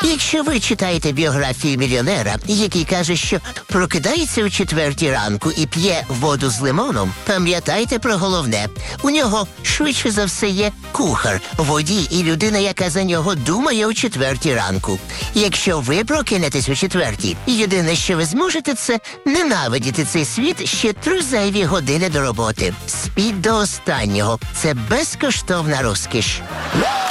Якщо ви читаєте біографію мільйонера, який каже, що прокидається о 4 ранку і п'є воду з лимоном, пам'ятайте про головне. У нього швидше за все є кухар, водій і людина, яка за нього думає о 4 ранку. Якщо ви прокинетесь о 4, єдине, що ви зможете, це ненавидіти цей світ ще 3 зайві години до роботи. Спіть до останнього. Це безкоштовна розкіш.